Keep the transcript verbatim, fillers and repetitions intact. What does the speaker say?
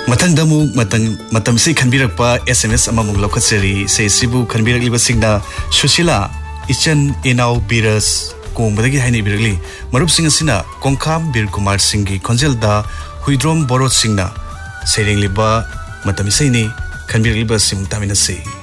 Matang damu matang matam si khanbirakpa S M S amamung lokhatseri se sibu khanbirakliba singna Sushila Ichan Inau Biras Kombadagi haini biragli marup sing asina Kongkham Bir Kumar Singh Khonjelda Huidrom Borot Singna Seringliba matam isaini khanbirakliba sim taminasi